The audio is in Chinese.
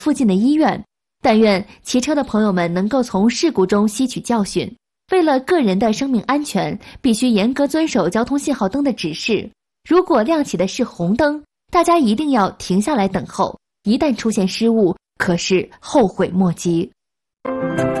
附近的医院。但愿骑车的朋友们能够从事故中吸取教训，为了个人的生命安全，必须严格遵守交通信号灯的指示。如果亮起的是红灯，大家一定要停下来等候，一旦出现失误，可是后悔莫及。